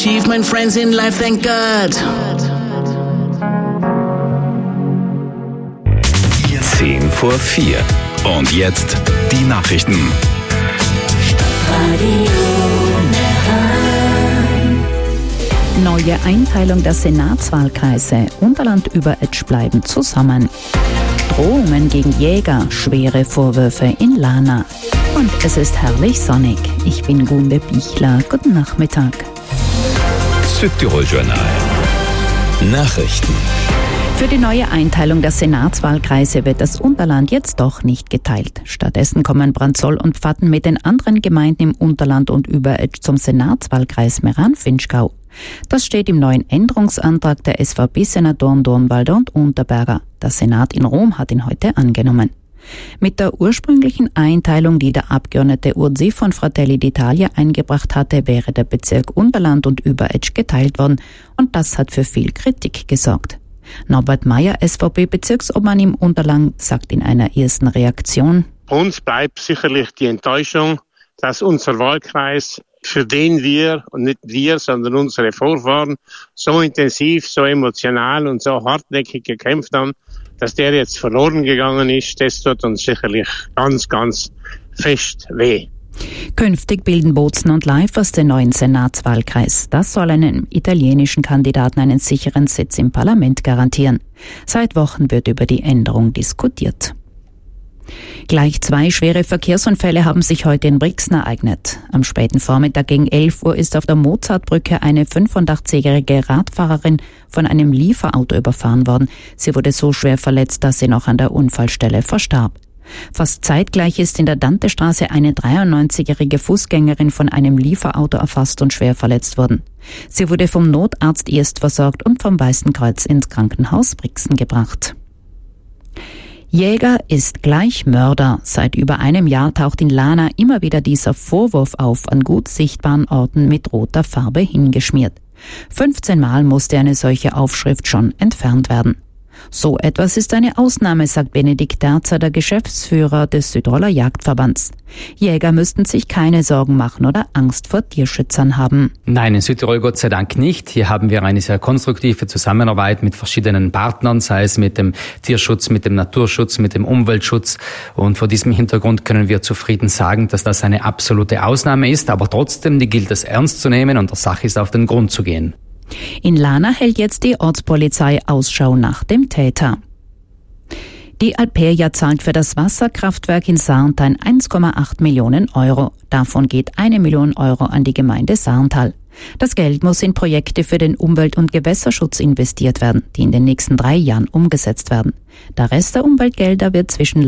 achievement, friends in life, thank God. 4:10. Und jetzt die Nachrichten. Neue Einteilung der Senatswahlkreise. Unterland-Überetsch bleiben zusammen. Drohungen gegen Jäger, schwere Vorwürfe in Lana. Und es ist herrlich sonnig. Ich bin Gunde Bichler. Guten Nachmittag. Südtirol-Journal. Nachrichten. Für die neue Einteilung der Senatswahlkreise wird das Unterland jetzt doch nicht geteilt. Stattdessen kommen Brandsol und Pfatten mit den anderen Gemeinden im Unterland und Überetsch zum Senatswahlkreis Meran-Finchgau. Das steht im neuen Änderungsantrag der SVP-Senatoren Dornwalder und Unterberger. Der Senat in Rom hat ihn heute angenommen. Mit der ursprünglichen Einteilung, die der Abgeordnete Urzi von Fratelli d'Italia eingebracht hatte, wäre der Bezirk Unterland und Überetsch geteilt worden. Und das hat für viel Kritik gesorgt. Norbert Meyer, SVP-Bezirksobmann im Unterland, sagt in einer ersten Reaktion: Uns bleibt sicherlich die Enttäuschung, dass unser Wahlkreis, für den wir, und nicht wir, sondern unsere Vorfahren, so intensiv, so emotional und so hartnäckig gekämpft haben, dass der jetzt verloren gegangen ist. Das tut uns sicherlich ganz, ganz fest weh. Künftig bilden Bozen und Leifers den neuen Senatswahlkreis. Das soll einem italienischen Kandidaten einen sicheren Sitz im Parlament garantieren. Seit Wochen wird über die Änderung diskutiert. Gleich 2 schwere Verkehrsunfälle haben sich heute in Brixen ereignet. Am späten Vormittag gegen 11 Uhr ist auf der Mozartbrücke eine 85-jährige Radfahrerin von einem Lieferauto überfahren worden. Sie wurde so schwer verletzt, dass sie noch an der Unfallstelle verstarb. Fast zeitgleich ist in der Dantestraße eine 93-jährige Fußgängerin von einem Lieferauto erfasst und schwer verletzt worden. Sie wurde vom Notarzt erst versorgt und vom Weißen Kreuz ins Krankenhaus Brixen gebracht. Jäger ist gleich Mörder. Seit über einem Jahr taucht in Lana immer wieder dieser Vorwurf auf, an gut sichtbaren Orten mit roter Farbe hingeschmiert. 15 Mal musste eine solche Aufschrift schon entfernt werden. So etwas ist eine Ausnahme, sagt Benedikt Terzer, der Geschäftsführer des Südtiroler Jagdverbands. Jäger müssten sich keine Sorgen machen oder Angst vor Tierschützern haben. Nein, in Südtirol Gott sei Dank nicht. Hier haben wir eine sehr konstruktive Zusammenarbeit mit verschiedenen Partnern, sei es mit dem Tierschutz, mit dem Naturschutz, mit dem Umweltschutz. Und vor diesem Hintergrund können wir zufrieden sagen, dass das eine absolute Ausnahme ist. Aber trotzdem, die gilt es ernst zu nehmen und der Sache ist auf den Grund zu gehen. In Lana hält jetzt die Ortspolizei Ausschau nach dem Täter. Die Alperia zahlt für das Wasserkraftwerk in Sarntal 1,8 Millionen Euro. Davon geht 1 Million Euro an die Gemeinde Sarntal. Das Geld muss in Projekte für den Umwelt- und Gewässerschutz investiert werden, die in den nächsten 3 Jahren umgesetzt werden. Der Rest der Umweltgelder wird zwischen